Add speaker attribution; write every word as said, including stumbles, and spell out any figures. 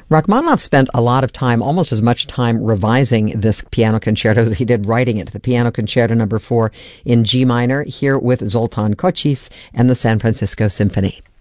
Speaker 1: Rachmaninoff spent a lot of time, almost as much time, revising this piano concerto as he did writing it. The Piano Concerto Number Four in G minor, here with Zoltan Kocsis and the San Francisco Symphony.